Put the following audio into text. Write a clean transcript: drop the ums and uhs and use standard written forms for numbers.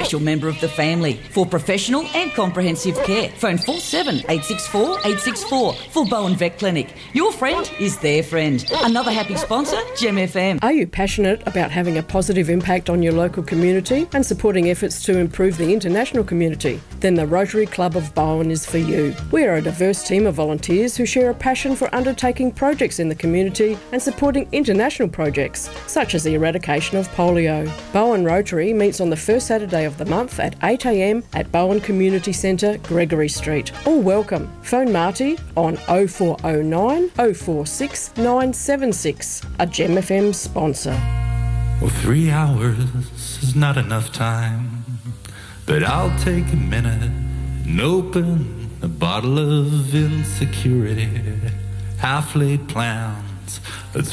special member of the family for professional and comprehensive care. Phone 47 864 864 for Bowen Vet Clinic. Your friend is their friend. Another happy sponsor, Gem FM. Are you passionate about having a positive impact on your local community and supporting efforts to improve the international community? Then the Rotary Club of Bowen is for you. We are a diverse team of volunteers who share a passion for undertaking projects in the community and supporting international projects, such as the eradication of polio. Bowen Rotary meets on the first Saturday of the month at 8 a.m. at Bowen Community Centre, Gregory Street. All welcome. Phone Marty on 0409 046 976, a Gem FM sponsor. Well, 3 hours is not enough time, but I'll take a minute and open a bottle of insecurity, half-laid plans,